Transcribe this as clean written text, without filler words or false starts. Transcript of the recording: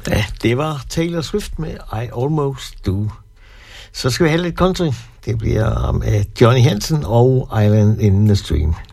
Ja, det var Taylor Swift med I Almost Do. Så skal vi have lidt country. Det bliver med Johnny Hansen og Island in the Stream.